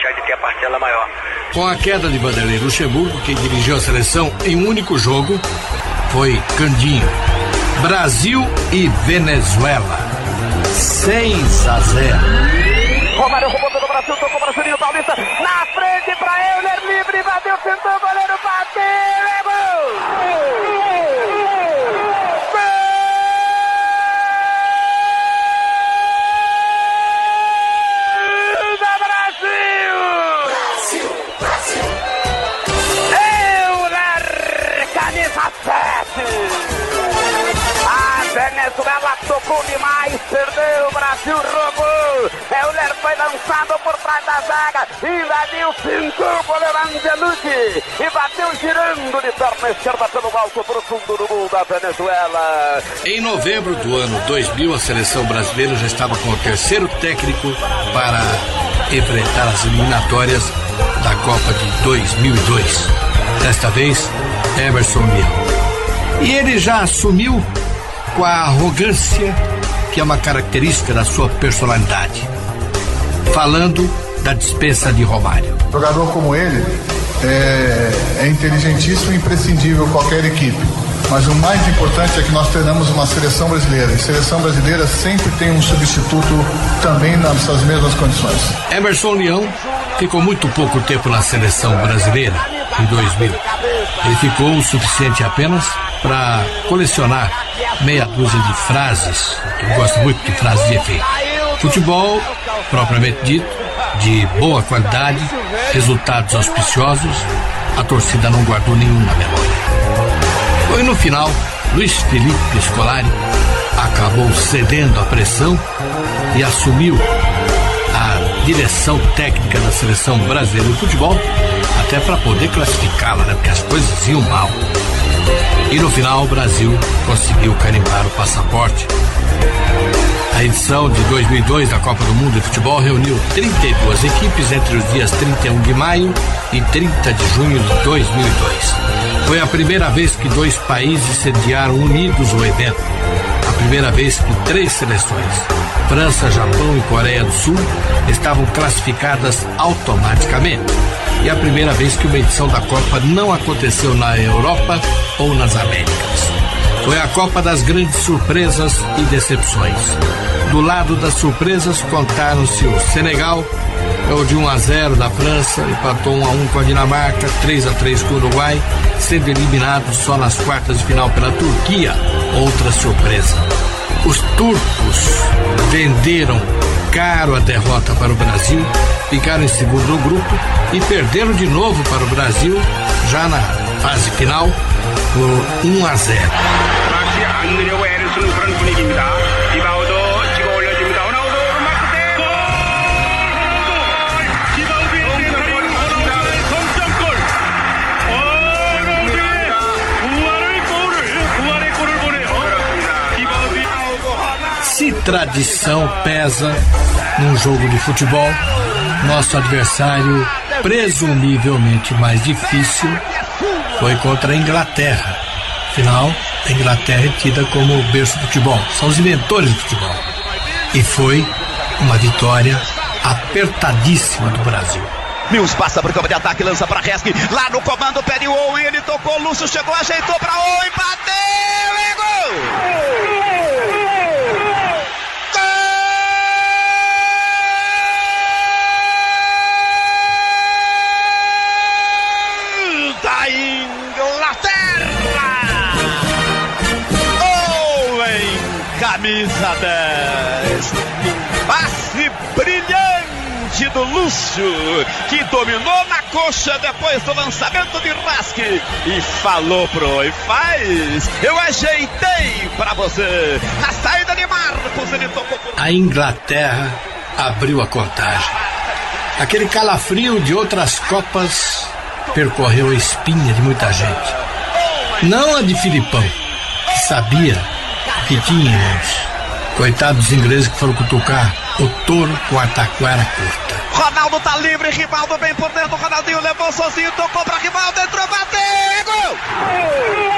deixar de ter a parcela maior. Com a queda de Vanderlei Luxemburgo, quem dirigiu a seleção em um único jogo foi Candinho. Brasil e Venezuela, 6-0. Romário roubou do Brasil, tocou para Juninho Paulista, na frente para Euler, livre, bateu, tentou, goleiro bateu, é gol! Venezuela tocou demais, perdeu, o Brasil roubou. Euler foi lançado por trás da zaga, invadiu, pintou o goleiro Angelucci e bateu girando de perna esquerda pelo alto profundo do gol da Venezuela. Em novembro do ano 2000, a seleção brasileira já estava com o terceiro técnico para enfrentar as eliminatórias da Copa de 2002. Desta vez, Emerson Leão. E ele já assumiu com a arrogância que é uma característica da sua personalidade, falando da dispensa de Romário. Jogador como ele é inteligentíssimo e imprescindível qualquer equipe, mas o mais importante é que nós tenhamos uma seleção brasileira, e seleção brasileira sempre tem um substituto também nessas mesmas condições. Emerson Leão ficou muito pouco tempo na seleção brasileira em 2000. Ele ficou o suficiente apenas para colecionar meia dúzia de frases, que ele gosta muito de frases de efeito. Futebol, propriamente dito, de boa qualidade, resultados auspiciosos, a torcida não guardou nenhum na memória. Foi no final, Luiz Felipe Scolari acabou cedendo à pressão e assumiu a direção técnica da seleção brasileira de futebol, até para poder classificá-la, né? Porque as coisas iam mal. E no final o Brasil conseguiu carimbar o passaporte. A edição de 2002 da Copa do Mundo de Futebol reuniu 32 equipes entre os dias 31 de maio e 30 de junho de 2002. Foi a primeira vez que dois países sediaram unidos o evento. A primeira vez que 3 seleções, França, Japão e Coreia do Sul, estavam classificadas automaticamente. E a primeira vez que uma edição da Copa não aconteceu na Europa ou nas Américas. Foi a Copa das grandes surpresas e decepções. Do lado das surpresas, contaram-se o Senegal, ganhou de 1-0 da França, empatou 1-1 com a Dinamarca, 3-3 com o Uruguai, sendo eliminado só nas quartas de final pela Turquia. Outra surpresa. Os turcos venderam caro a derrota para o Brasil, ficaram em segundo no grupo e perderam de novo para o Brasil, já na fase final, por 1-0. Se tradição pesa num jogo de futebol, nosso adversário presumivelmente mais difícil foi contra a Inglaterra. Afinal, a Inglaterra é tida como o berço do futebol, são os inventores do futebol. E foi uma vitória apertadíssima do Brasil. Mills passa para o campo de ataque, lança para Reski, lá no comando pede o Owen, ele tocou, Lúcio chegou, ajeitou para Owen, bateu e gol! Da Inglaterra! Owen, camisa 10, passe brilhante do Lúcio, que dominou na coxa depois do lançamento de Reski e falou pro Owen, faz, eu ajeitei pra você, na saída de Marcos ele tocou. A Inglaterra abriu a contagem. Aquele calafrio de outras Copas percorreu a espinha de muita gente. Não a de Filipão, que sabia que tínhamos. Coitados dos ingleses que foram cutucar o touro com a taquara curta. Ronaldo tá livre, Rivaldo bem por dentro, Ronaldinho levou sozinho, tocou pra Rivaldo, entrou, bateu, gol!